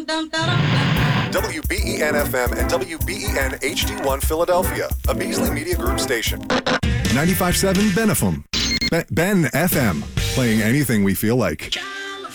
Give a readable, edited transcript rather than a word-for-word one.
WBEN FM and WBEN HD1 Philadelphia, a Beasley Media Group station. 95.7 Ben FM. Ben FM, playing anything we feel like.